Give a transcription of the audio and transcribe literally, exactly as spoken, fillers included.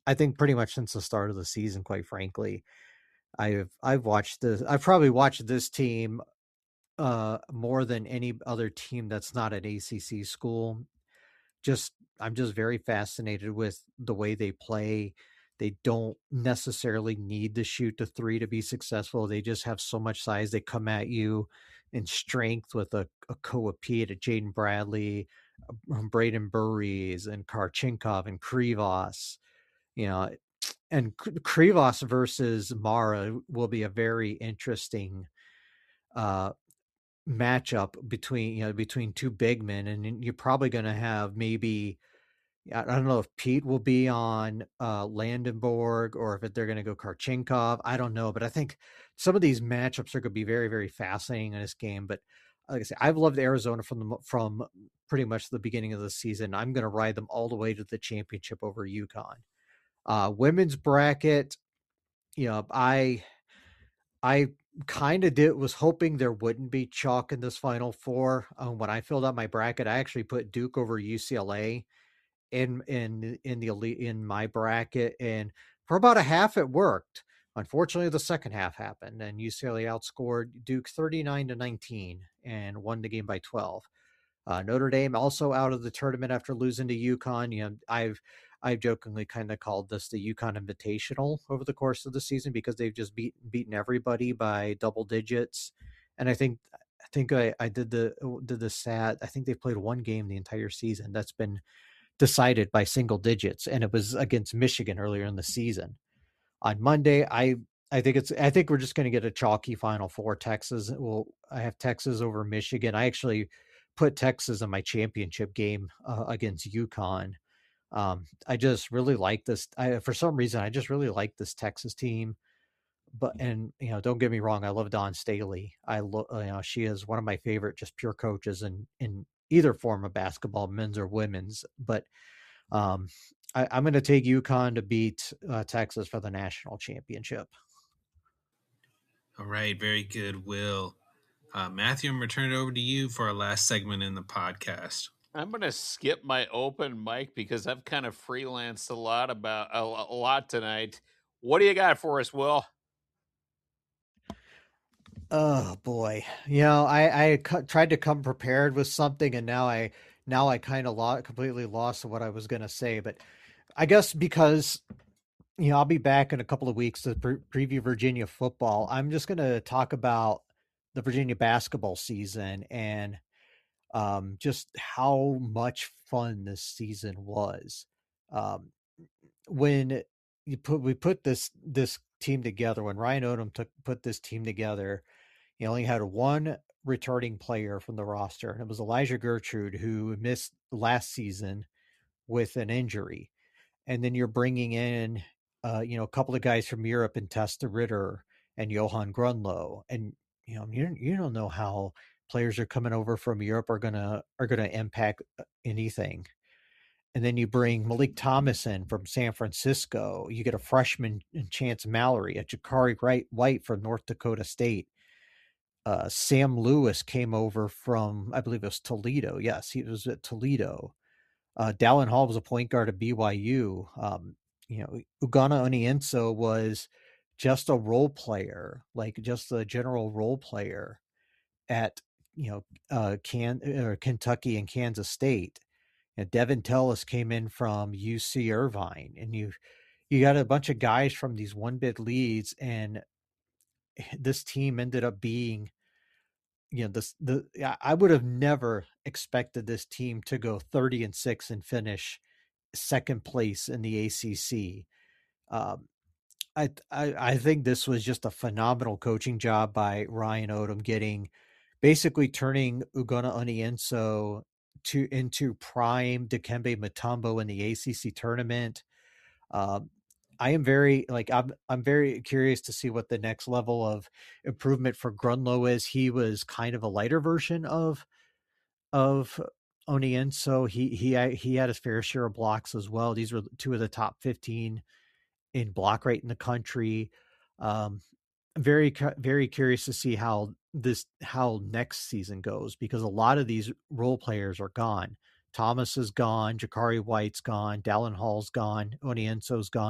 I think pretty much since the start of the season, quite frankly, I've I've watched this. I've probably watched this team uh, more than any other team that's not an A C C school. Just I'm just very fascinated with the way they play. They don't necessarily need to shoot the three to be successful. They just have so much size. They come at you in strength with a, a Koa Pete, a Jaden Bradley, um, Braden Burries, and Karchinkov and Krivos. You know, and Krivos versus Mara will be a very interesting uh, matchup between you know between two big men, and you're probably going to have maybe I don't know if Pete will be on uh, Landenborg or if they're going to go Karchinkov. I don't know, but I think some of these matchups are going to be very, very fascinating in this game. But like I said, I've loved Arizona from the from pretty much the beginning of the season. I'm going to ride them all the way to the championship over UConn. Uh, women's bracket, you know, I I kind of did was hoping there wouldn't be chalk in this Final Four. Um, when I filled out my bracket, I actually put Duke over U C L A in in in the elite in my bracket, and for about a half it worked. Unfortunately, the second half happened, and U C L A outscored Duke thirty-nine to nineteen and won the game by twelve. Uh, Notre Dame also out of the tournament after losing to UConn. You know, I've I've jokingly kind of called this the UConn Invitational over the course of the season because they've just beat, beaten everybody by double digits. And I think I think I, I did the did the stat. I think they've played one game the entire season that's been decided by single digits, and it was against Michigan earlier in the season. On Monday, I I think it's I think we're just going to get a chalky Final Four. Texas will I have Texas over Michigan. I actually put Texas in my championship game uh, against UConn. Um, I just really like this. I, for some reason, I just really like this Texas team. But and you know, don't get me wrong, I love Dawn Staley. I love you know she is one of my favorite just pure coaches in in either form of basketball, men's or women's. But um, I, I'm going to take UConn to beat uh, Texas for the national championship. All right, very good, Will. Uh, Matthew, I'm going to turn it over to you for our last segment in the podcast. I'm going to skip my open mic because I've kind of freelanced a lot about a, a lot tonight. What do you got for us, Will? Oh boy, you know, I I cu- tried to come prepared with something, and now I now I kind of lo- completely lost what I was going to say. But I guess because you know I'll be back in a couple of weeks to pre- preview Virginia football. I'm just going to talk about the Virginia basketball season and um, just how much fun this season was. Um, when you put we put this this team together, when Ryan Odom took put this team together, he only had one returning player from the roster, and it was Elijah Gertrude, who missed last season with an injury. And then you're bringing in, uh, you know, a couple of guys from Europe and Testa Ritter and Johan Grunlow, and you know, you you don't know how players are coming over from Europe are gonna are gonna impact anything. And then you bring Malik Thomas in from San Francisco. You get a freshman in Chance Mallory, a Jakari White from North Dakota State. Uh, Sam Lewis came over from, I believe it was Toledo. Yes, he was at Toledo. Uh, Dallin Hall was a point guard at B Y U. Um, you know, Ugana Onienso was just a role player, like just a general role player at, you know, uh, Can or Kentucky and Kansas State. And Devin Tellis came in from U C Irvine, and you you got a bunch of guys from these one bid leads, and this team ended up being, you know, this the I would have never expected this team to go thirty and six and finish second place in the A C C. Um, I, I I think this was just a phenomenal coaching job by Ryan Odom, getting basically turning Ugonna Onienso to into prime Dikembe Mutombo in the A C C tournament. Um, I am very like I'm I'm very curious to see what the next level of improvement for Grunlow is. He was kind of a lighter version of of Onienso. He he he had his fair share of blocks as well. These were two of the top fifteen in block rate in the country. Um, very very curious to see how this how next season goes, because a lot of these role players are gone. Thomas is gone, Jakari White's gone, Dallin Hall's gone, Onienso's gone.